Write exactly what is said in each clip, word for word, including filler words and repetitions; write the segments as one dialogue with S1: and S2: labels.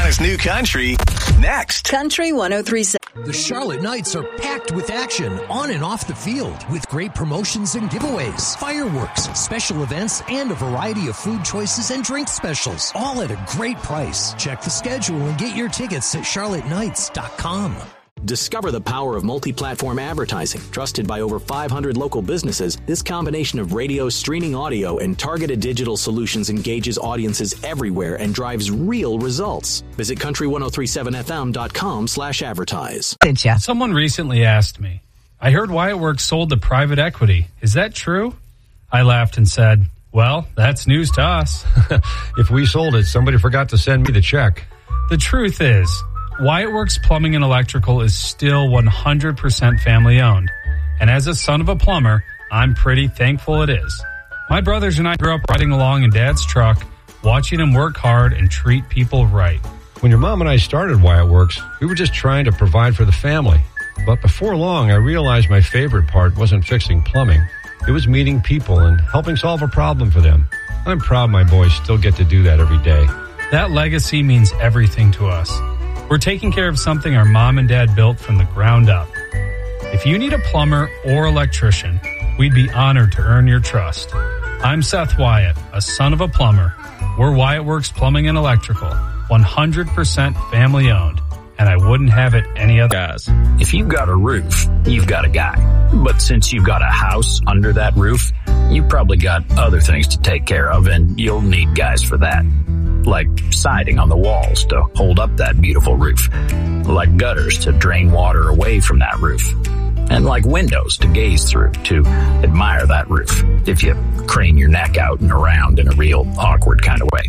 S1: Florida's new country. Next.
S2: Country one oh three point seven.
S3: The Charlotte Knights are packed with action on and off the field with great promotions and giveaways, fireworks, special events, and a variety of food choices and drink specials, all at a great price. Check the schedule and get your tickets at charlotte knights dot com.
S4: Discover the power of multi-platform advertising. Trusted by over five hundred local businesses, this combination of radio, streaming audio, and targeted digital solutions engages audiences everywhere and drives real results. Visit country ten thirty-seven f m dot com slash advertise.
S5: Someone recently asked me, I heard Wyatt Works sold to private equity. Is that true? I laughed and said, well, that's news to us.
S6: If we sold it, somebody forgot to send me the check.
S5: The truth is, Wyatt Works Plumbing and Electrical is still one hundred percent family owned. And as a son of a plumber, I'm pretty thankful it is. My brothers and I grew up riding along in Dad's truck, watching him work hard and treat people right.
S6: When your mom and I started Wyatt Works, we were just trying to provide for the family. But before long, I realized my favorite part wasn't fixing plumbing. It was meeting people and helping solve a problem for them. I'm proud my boys still get to do that every day.
S5: That legacy means everything to us. We're taking care of something our mom and dad built from the ground up. If you need a plumber or electrician, we'd be honored to earn your trust. I'm Seth Wyatt, a son of a plumber. We're Wyatt Works Plumbing and Electrical, one hundred percent family owned, and I wouldn't have it any other.
S7: Guys, if you've got a roof, you've got a guy. But since you've got a house under that roof, you've probably got other things to take care of, and you'll need guys for that. Like siding on the walls to hold up that beautiful roof. Like gutters to drain water away from that roof. And like windows to gaze through to admire that roof if you crane your neck out and around in a real awkward kind of way.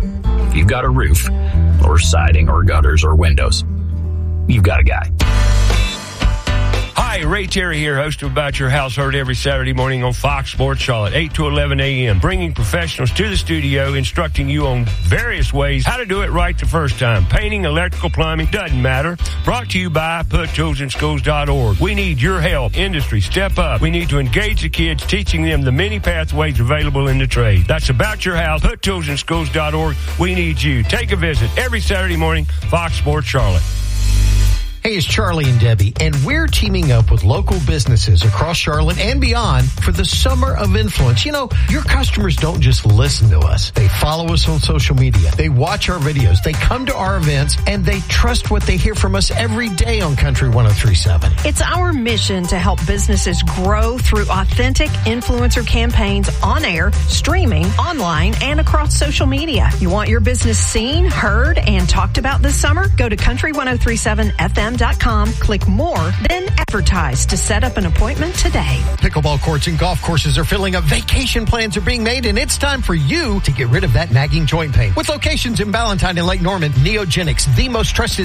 S7: If you've got a roof, or siding, or gutters, or windows, you've got a guy.
S8: Hi, Ray Terry here, host of About Your House, heard every Saturday morning on Fox Sports Charlotte, eight to eleven a.m., bringing professionals to the studio, instructing you on various ways how to do it right the first time. Painting, electrical, plumbing, doesn't matter. Brought to you by put tools in schools dot org. We need your help. Industry, step up. We need to engage the kids, teaching them the many pathways available in the trade. That's About Your House, put tools in schools dot org. We need you. Take a visit every Saturday morning, Fox Sports Charlotte.
S9: Hey, it's Charlie and Debbie, and we're teaming up with local businesses across Charlotte and beyond for the Summer of Influence. You know, your customers don't just listen to us. They follow us on social media. They watch our videos. They come to our events, and they trust what they hear from us every day on Country ten thirty-seven.
S10: It's our mission to help businesses grow through authentic influencer campaigns on air, streaming, online, and across social media. You want your business seen, heard, and talked about this summer? Go to country ten thirty-seven f m dot com, click more, then advertise to set up an appointment today.
S9: Pickleball courts and golf courses are filling up, vacation plans are being made, and it's time for you to get rid of that nagging joint pain. With locations in Ballantyne and Lake Norman, Neogenics, the most trusted